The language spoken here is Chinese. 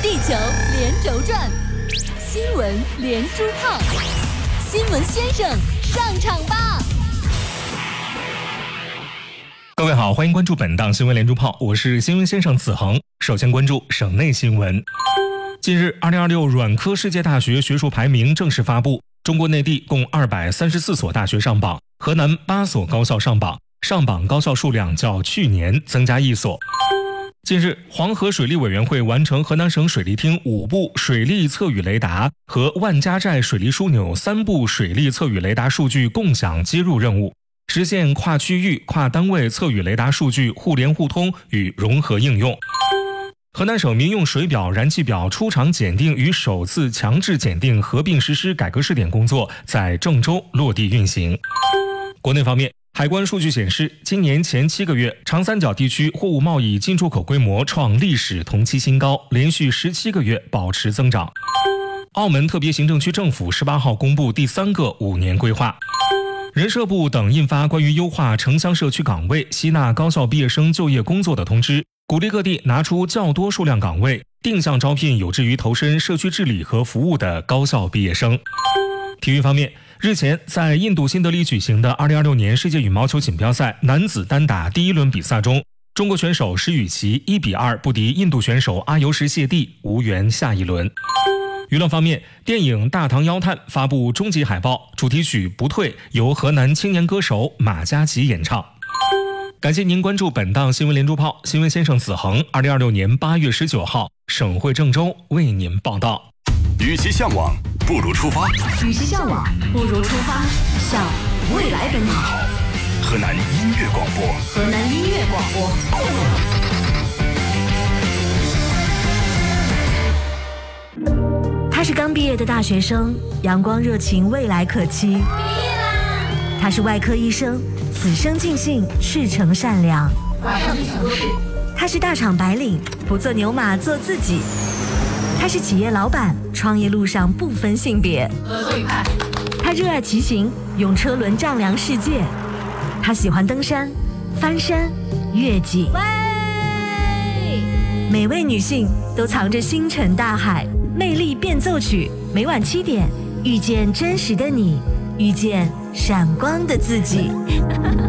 地球连轴转，新闻连珠炮，新闻先生上场吧！ 各位好，欢迎关注本档新闻连珠炮，我是新闻先生子恒。首先关注省内新闻。近日，2026软科世界大学学术排名正式发布，中国内地共234所大学上榜，河南8所高校上榜，上榜高校数量较去年增加1所。近日，黄河水利委员会完成河南省水利厅5部水利测雨雷达和万家寨水利枢纽3部水利测雨雷达数据共享接入任务，实现跨区域、跨单位测雨雷达数据互联互通与融合应用。河南省民用水表、燃气表出厂检定与首次强制检定合并实施改革试点工作在郑州落地运行。国内方面，海关数据显示，今年前7个月，长三角地区货物贸易进出口规模创历史同期新高，连续17个月保持增长。澳门特别行政区政府18号公布第3个5年规划。人社部等印发关于优化城乡社区岗位吸纳高校毕业生就业工作的通知，鼓励各地拿出较多数量岗位，定向招聘有志于投身社区治理和服务的高校毕业生。体育方面，日前在印度新德里举行的2026年世界羽毛球锦标赛男子单打第1轮比赛中，中国选手石宇奇1比2不敌印度选手阿尤什谢蒂，无缘下一轮。娱乐方面，电影《大唐妖探》发布终极海报，主题曲《不退》由河南青年歌手马嘉祺演唱。感谢您关注本档新闻连珠炮，新闻先生子恒2026年8月19号省会郑州为您报道。 与其向往，不如出发。 与其向往，不如出发，向未来奔跑。 河南音乐广播， 河南音乐广播。 他是刚毕业的大学生，阳光热情，未来可期。 毕业啦！ 他是外科医生，此生尽兴，赤诚善良。 马上去想事。 他是大厂白领，不做牛马，做自己。他是企业老板，创业路上不分性别。 合作愉快。 他热爱骑行，用车轮丈量世界。他喜欢登山、翻山、越岭。每位女性都藏着星辰大海，魅力变奏曲，每晚7点，遇见真实的你，遇见闪光的自己。